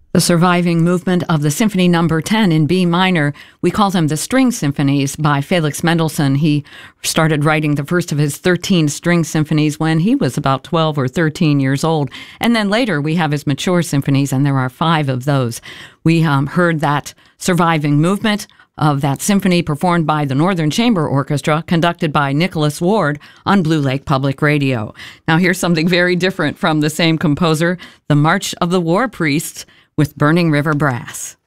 The surviving movement of the Symphony No. 10 in B minor, we call them the String Symphonies by Felix Mendelssohn. He started writing the first of his 13 string symphonies when he was about 12 or 13 years old. And then later we have his mature symphonies, and there are 5 of those. We heard that surviving movement of that symphony performed by the Northern Chamber Orchestra, conducted by Nicholas Ward on Blue Lake Public Radio. Now here's something very different from the same composer, the March of the War Priests, with Burning River Brass.